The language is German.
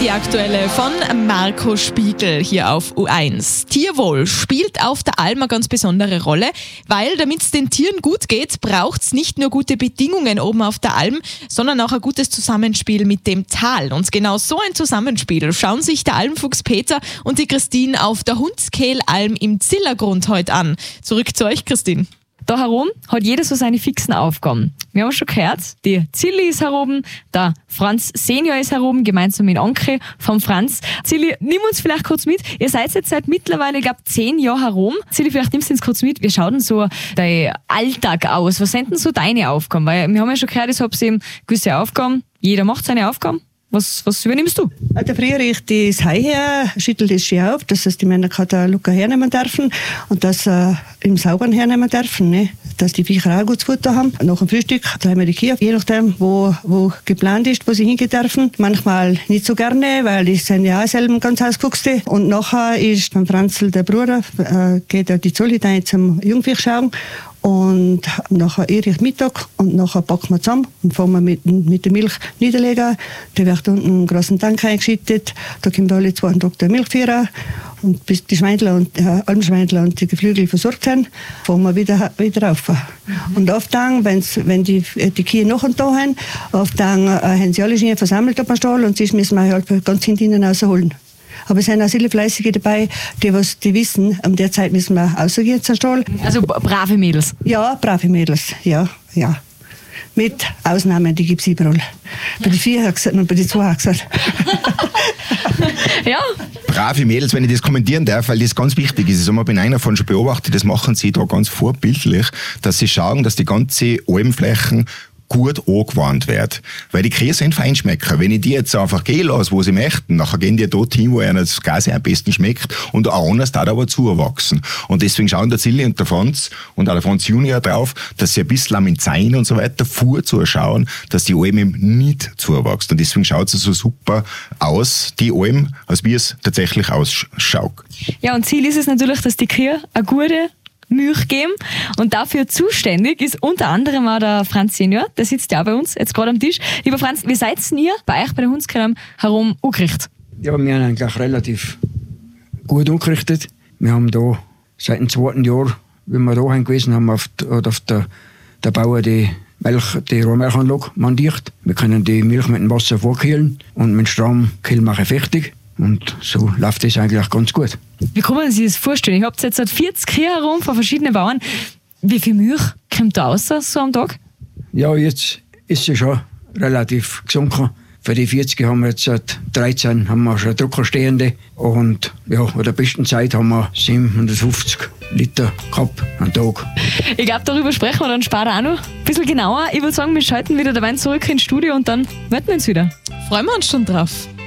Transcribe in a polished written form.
Die aktuelle von Marco Spiegel hier auf U1. Tierwohl spielt auf der Alm eine ganz besondere Rolle, weil damit es den Tieren gut geht, braucht es nicht nur gute Bedingungen oben auf der Alm, sondern auch ein gutes Zusammenspiel mit dem Tal. Und genau so ein Zusammenspiel schauen sich der Almfuchs Peter und die Christine auf der Hundskehlalm im Zillergrund heute an. Zurück zu euch, Christine. Da herum hat jeder so seine fixen Aufgaben. Wir haben schon gehört, die Zilli ist heroben, der Franz Senior ist heroben, gemeinsam mit Anke vom Franz. Zilli, nimm uns vielleicht kurz mit. Ihr seid jetzt seit mittlerweile, ich glaube, 10 Jahren herum. Zilli, vielleicht nimmst du uns kurz mit. Wie schaut denn so dein Alltag aus? Was sind denn so deine Aufgaben? Weil wir haben ja schon gehört, ich habe eben gewisse Aufgaben. Jeder macht seine Aufgaben. Was übernimmst du? Also früher ich das Heu her, schüttel das Ski auf, dass die Männer den Luca hernehmen dürfen und dass im Sauberen hernehmen dürfen, ne? Dass die Viecher auch gutes Futter haben. Nach dem Frühstück treiben wir die Kühe, je nachdem, wo geplant ist, wo sie hingehen dürfen. Manchmal nicht so gerne, weil die sind ja auch selber ganz ausgefuchste. Und nachher ist beim Franzl der Bruder, geht er die Zolli zum Jungviech schauen. Und nachher ich Mittag und nachher packen wir zusammen und fahren wir mit der Milch niederlegen. Da wird unten einen großen Tank eingeschüttet. Da kommt alle 2 Tage der Milchführer. Und bis die Schweindler und Almschweindler und die Geflügel versorgt sind, fahren wir wieder rauf. Und oft dann, wenn die Kühe noch und da haben, oft dann haben sie alle schon versammelt auf dem Stall und sonst müssen wir halt ganz hinten rausholen. Aber es sind auch viele Fleißige dabei, die wissen, um der Zeit müssen wir rausgehen zum Stall. Also brave Mädels? Ja, brave Mädels, ja. Mit Ausnahmen, die gibt es überall. Bei den 4 hat gesagt und bei den 2 hat gesagt. Ja. Brave Mädels, wenn ich das kommentieren darf, weil das ganz wichtig ist. Ich habe bei einer von schon beobachtet, das machen sie da ganz vorbildlich, dass sie schauen, dass die ganze Almflächen gut angewandt wird. Weil die Kühe sind Feinschmecker. Wenn ich die jetzt einfach gehen lasse, wo sie möchten, nachher gehen die dorthin, wo ihnen das Gas am besten schmeckt und auch anders darf aber zuwachsen. Und deswegen schauen der Zilli und der Franz und auch der Franz Junior drauf, dass sie ein bisschen am Entzien und so weiter vorzuschauen, dass die Alm eben nicht zuwächst. Und deswegen schaut sie so super aus, die Alm, als wie es tatsächlich ausschaut. Ja, und Ziel ist es natürlich, dass die Kühe eine gute Milch geben. Und dafür zuständig ist unter anderem auch der Franz Senior, der sitzt ja auch bei uns jetzt gerade am Tisch. Lieber Franz, wie seid ihr bei euch bei der Hundskehlalm herum angerichtet? Ja, wir haben eigentlich relativ gut angerichtet. Wir haben da seit dem 2. Jahr, wenn wir da gewesen haben, auf der Bauer die Rohrmilchanlage montiert. Wir können die Milch mit dem Wasser vorkühlen und mit dem Strom kühlen machen fertig. Und so läuft das eigentlich ganz gut. Wie kann man sich das vorstellen? Ich habe jetzt seit 40 Kühe herum von verschiedenen Bauern. Wie viel Milch kommt da raus so am Tag? Ja, jetzt ist sie schon relativ gesunken. Für die 40 haben wir jetzt seit 13 haben wir schon Drucker stehende. Und ja, an der besten Zeit haben wir 750 Liter gehabt am Tag. Ich glaube, darüber sprechen wir dann später auch noch ein bisschen genauer. Ich würde sagen, wir schalten wieder der Wein zurück ins Studio und dann melden wir uns wieder. Freuen wir uns schon drauf.